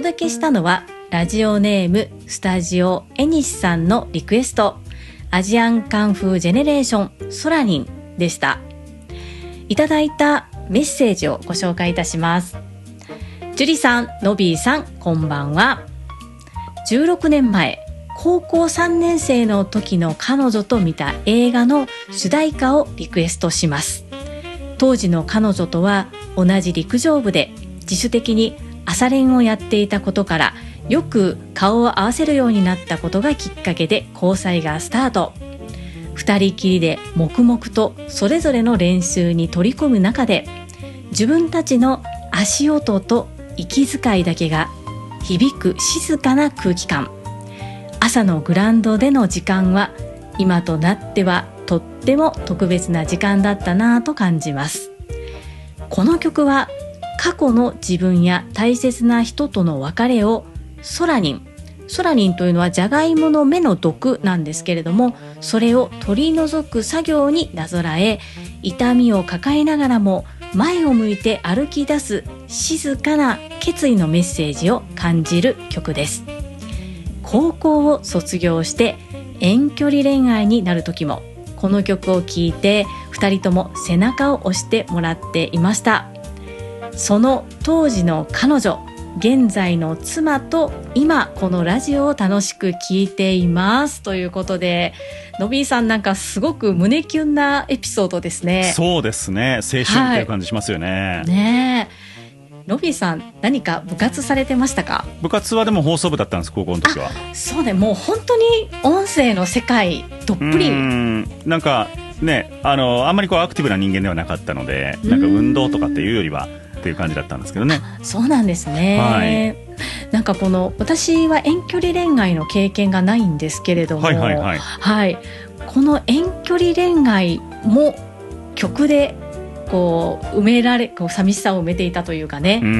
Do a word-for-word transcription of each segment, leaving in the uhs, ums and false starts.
届けしたのはラジオネームスタジオエニシさんのリクエスト、アジアンカンフージェネレーションソラニンでした。いただいたメッセージをご紹介いたします。ジュリさん、ノビーさん、こんばんは。じゅうろくねんまえ、高校さんねん生の時の彼女と見た映画の主題歌をリクエストします。当時の彼女とは同じ陸上部で自主的に朝練をやっていたことから、よく顔を合わせるようになったことがきっかけで交際がスタート。二人きりで黙々とそれぞれの練習に取り込む中で、自分たちの足音と息遣いだけが響く静かな空気感。朝のグラウンドでの時間は今となってはとっても特別な時間だったなぁと感じます。この曲は過去の自分や大切な人との別れをソラニン、ソラニンというのはジャガイモの芽の毒なんですけれども、それを取り除く作業になぞらえ、痛みを抱えながらも前を向いて歩き出す静かな決意のメッセージを感じる曲です。高校を卒業して遠距離恋愛になる時もこの曲を聴いてふたりとも背中を押してもらっていました。その当時の彼女、現在の妻と今このラジオを楽しく聴いていますということで、のびーさん、なんかすごく胸キュンなエピソードですね。 そうですね、青春っていう感じしますよね。 はい、ねえ、ロビーさん、何か部活されてましたか？ 部活はでも放送部だったんです、高校の時は。 そうね、もう本当に音声の世界どっぷり。 うーん、なんかね、あのあんまりこうアクティブな人間ではなかったので、なんか運動とかっていうよりはっていう感じだったんですけどね。 そうなんですね、はい、なんかこの私は遠距離恋愛の経験がないんですけれども、 はいはいはいはい、この遠距離恋愛も曲でこう埋められ、こう寂しさを埋めていたというかね、うん、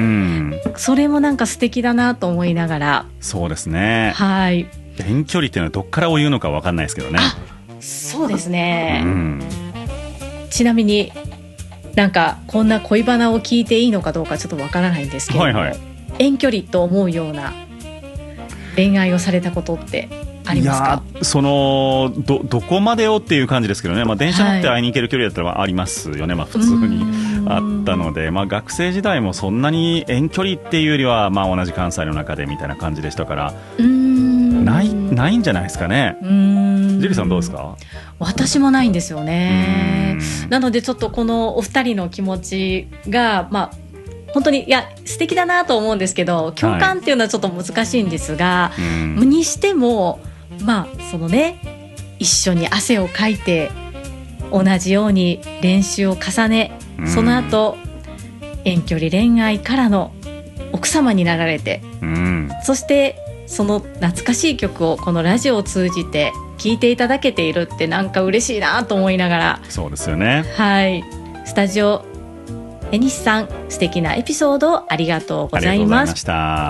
それもなんか素敵だなと思いながら。 そうですね、 はい、 遠距離っていうのはどっからを言うのか分かんないですけどね。 そうですね、 うん、 ちなみになんかこんな恋バナを聞いていいのかどうかちょっとわからないんですけれども、はいはい、遠距離と思うような恋愛をされたことってありますか？ いや、その ど, どこまでをっていう感じですけどね、まあ、電車乗って会いに行ける距離だったらありますよね、はい、まあ、普通にあったので、まあ、学生時代もそんなに遠距離っていうよりは、まあ、同じ関西の中でみたいな感じでしたから、うーん ない, ないんじゃないですかね。うーん、ジュリさんどうですか？ 私もないんですよね。なのでちょっとこのお二人の気持ちが、まあ本当にいや素敵だなと思うんですけど、共感っていうのはちょっと難しいんですが、はい、にしてもまあそのね、一緒に汗をかいて同じように練習を重ね、その後遠距離恋愛からの奥様になられて、そしてその懐かしい曲をこのラジオを通じて聴いていただけているって、なんか嬉しいなと思いながら。 そうですよね、 はい、スタジオえにしさん、素敵なエピソードありがとうございます。ありがとうございました。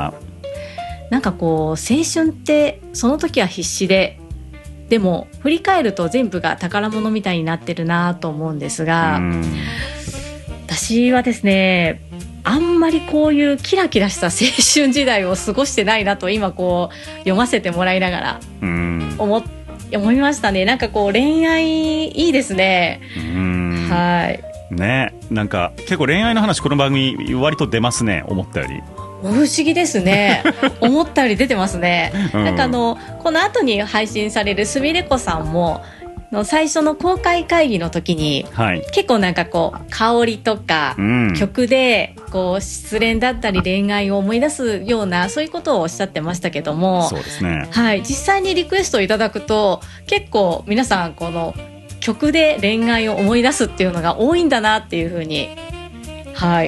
なんかこう青春ってその時は必死で、でも振り返ると全部が宝物みたいになってるなと思うんですが、私はですね、あんまりこういうキラキラした青春時代を過ごしてないなと今こう読ませてもらいながら思、思いましたね。なんかこう恋愛いいですね。うん、はいね、なんか結構恋愛の話この番組割と出ますね、思ったより。 不思議ですね思ったより出てますね、うん、なんかあのこの後に配信されるすみれこさんもの最初の公開会議の時に、はい、結構なんかこう香りとか、うん、曲でこう失恋だったり恋愛を思い出すようなそういうことをおっしゃってましたけども、 そうですね、 はい、実際にリクエストをいただくと結構皆さんこの曲で恋愛を思い出すっていうのが多いんだなっていうふうに、はい、